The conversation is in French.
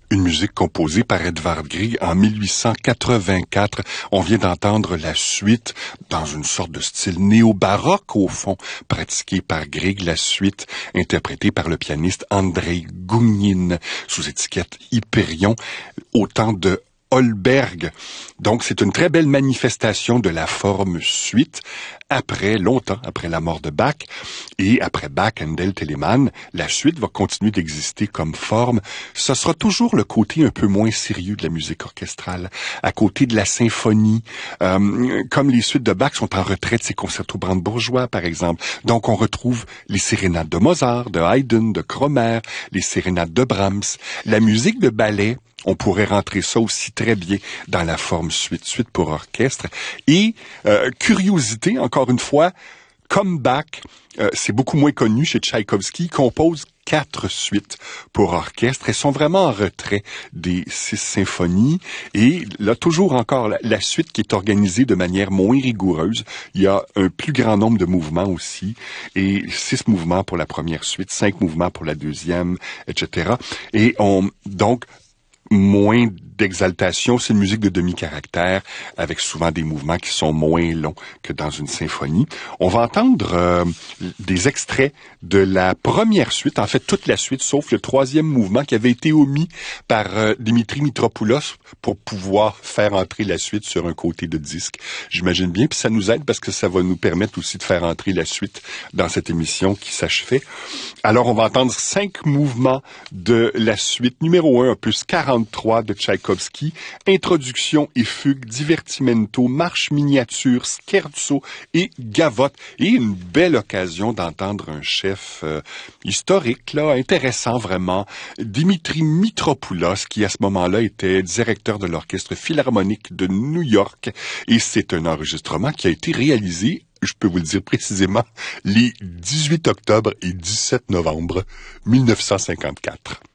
Une musique composée par Edvard Grieg en 1884. On vient d'entendre la suite dans une sorte de style néo-baroque au fond, pratiqué par Grieg, la suite interprétée par le pianiste Andrei Gounine sous étiquette Hyperion au temps de Holberg. Donc, c'est une très belle manifestation de la forme suite longtemps après la mort de Bach. Et après Bach, Handel, Telemann, la suite va continuer d'exister comme forme. Ce sera toujours le côté un peu moins sérieux de la musique orchestrale, à côté de la symphonie. Comme les suites de Bach sont en retrait de ses concertos brandebourgeois, par exemple. Donc, on retrouve les sérénates de Mozart, de Haydn, de Kromer, les sérénates de Brahms. La musique de ballet, on pourrait rentrer ça aussi très bien dans la forme suite pour orchestre. Et curiosité, encore une fois, comme Bach, c'est beaucoup moins connu chez Tchaïkovski, il compose 4 suites pour orchestre. Elles sont vraiment en retrait des 6 symphonies. Et là, toujours encore, la suite qui est organisée de manière moins rigoureuse. Il y a un plus grand nombre de mouvements aussi. Et 6 mouvements pour la première suite, 5 mouvements pour la deuxième, etc. Et donc, moins d'exaltation, c'est une musique de demi-caractère avec souvent des mouvements qui sont moins longs que dans une symphonie. On va entendre des extraits de la première suite, en fait toute la suite, sauf le 3e mouvement qui avait été omis par Dimitri Mitropoulos pour pouvoir faire entrer la suite sur un côté de disque. J'imagine bien, puis ça nous aide parce que ça va nous permettre aussi de faire entrer la suite dans cette émission qui s'achevait. Alors on va entendre 5 mouvements de la suite numéro 1, opus 43 de Tchaïkovski, introduction et fugue, divertimento, marche miniature, scherzo et gavotte. Et une belle occasion d'entendre un chef historique, là, intéressant vraiment, Dimitri Mitropoulos, qui à ce moment-là était directeur de l'Orchestre Philharmonique de New York. Et c'est un enregistrement qui a été réalisé, je peux vous le dire précisément, les 18 octobre et 17 novembre 1954.